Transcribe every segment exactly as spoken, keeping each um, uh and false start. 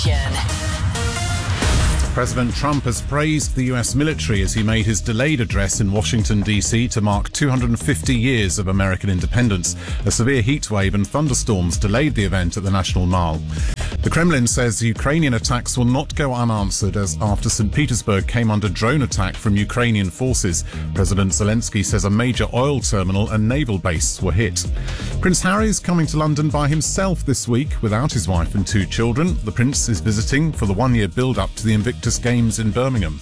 President Trump has praised the U S military as he made his delayed address in Washington, D C to mark two hundred fifty years of American independence. A severe heatwave and thunderstorms delayed the event at the National Mall. The Kremlin says Ukrainian attacks will not go unanswered as after Saint Petersburg came under drone attack from Ukrainian forces. President Zelensky says a major oil terminal and naval base were hit. Prince Harry is coming to London by himself this week without his wife and two children. The Prince is visiting for the one-year build-up to the Invictus Games in Birmingham.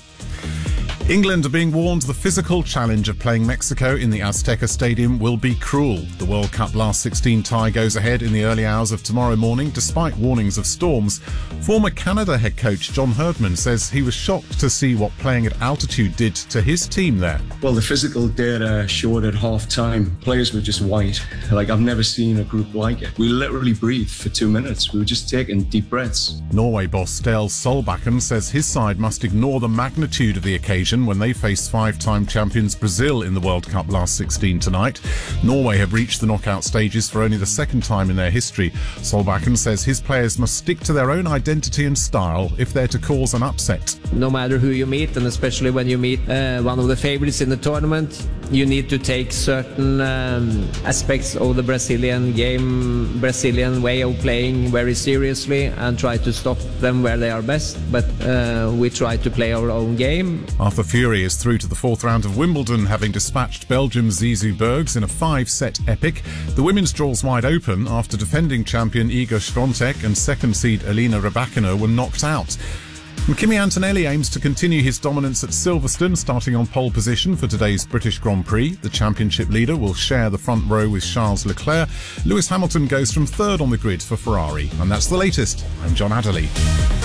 England are being warned the physical challenge of playing Mexico in the Azteca Stadium will be cruel. The World Cup last sixteen tie goes ahead in the early hours of tomorrow morning despite warnings of storms. Former Canada head coach John Herdman says he was shocked to see what playing at altitude did to his team there. Well, the physical data showed at half-time players were just white. Like, I've never seen a group like it. We literally breathed for two minutes. We were just taking deep breaths. Norway boss Ståle Solbakken says his side must ignore the magnitude of the occasion when they face five-time champions Brazil in the World Cup last sixteen tonight. Norway have reached the knockout stages for only the second time in their history. Solbakken says his players must stick to their own identity and style if they're to cause an upset. No matter who you meet, and especially when you meet uh, one of the favorites in the tournament, you need to take certain um, aspects of the Brazilian game, Brazilian way of playing very seriously and try to stop them where they are best. But uh, we try to play our own game. Arthur Fury is through to the fourth round of Wimbledon, having dispatched Belgium's Zizou Bergs in a five-set epic. The women's draw's wide open after defending champion Iga Świątek and second seed Elena Rybakina were knocked out. And Kimi Antonelli aims to continue his dominance at Silverstone, starting on pole position for today's British Grand Prix. The championship leader will share the front row with Charles Leclerc. Lewis Hamilton goes from third on the grid for Ferrari. And that's the latest. I'm John Adderley.